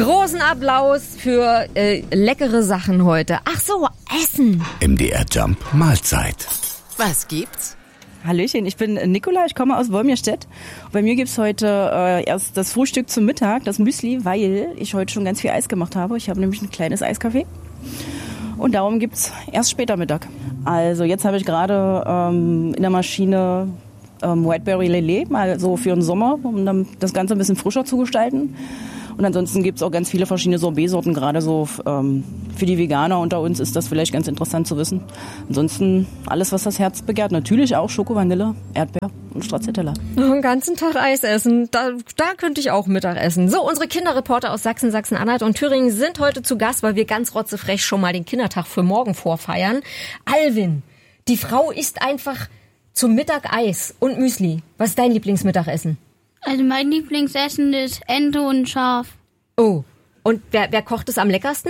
Großen Applaus für leckere Sachen heute. Ach so, Essen. MDR Jump Mahlzeit. Was gibt's? Hallöchen, ich bin Nicola, ich komme aus Wolmirstedt. Bei mir gibt's heute erst das Frühstück zum Mittag, das Müsli, weil ich heute schon ganz viel Eis gemacht habe. Ich habe nämlich ein kleines Eiscafé und darum gibt's erst später Mittag. Also jetzt habe ich gerade in der Maschine Whiteberry Lele, mal so für den Sommer, um dann das Ganze ein bisschen frischer zu gestalten. Und ansonsten gibt's auch ganz viele verschiedene Sorbetsorten, gerade so für die Veganer unter uns ist das vielleicht ganz interessant zu wissen. Ansonsten alles, was das Herz begehrt. Natürlich auch Schoko, Vanille, Erdbeer und Stracciatella. Den ganzen Tag Eis essen, da könnte ich auch Mittag essen. So, unsere Kinderreporter aus Sachsen, Sachsen-Anhalt und Thüringen sind heute zu Gast, weil wir ganz rotzefrech schon mal den Kindertag für morgen vorfeiern. Alvin, die Frau isst einfach zum Mittag Eis und Müsli. Was ist dein Lieblingsmittagessen? Also mein Lieblingsessen ist Ente und Schaf. Oh, und wer kocht es am leckersten?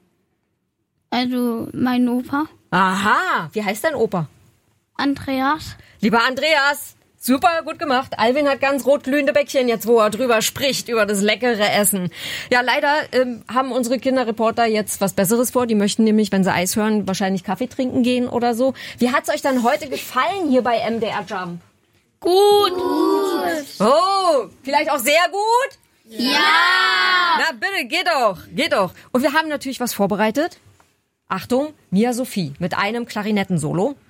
Also mein Opa. Aha, wie heißt dein Opa? Andreas. Lieber Andreas, super gut gemacht. Alvin hat ganz rotglühende Bäckchen jetzt, wo er drüber spricht, über das leckere Essen. Ja, leider haben unsere Kinderreporter jetzt was Besseres vor. Die möchten nämlich, wenn sie Eis hören, wahrscheinlich Kaffee trinken gehen oder so. Wie hat's euch dann heute gefallen hier bei MDR Jump? Gut. Oh, vielleicht auch sehr gut? Ja. Na bitte, geht doch. Und wir haben natürlich was vorbereitet. Achtung, Mia Sophie mit einem Klarinettensolo.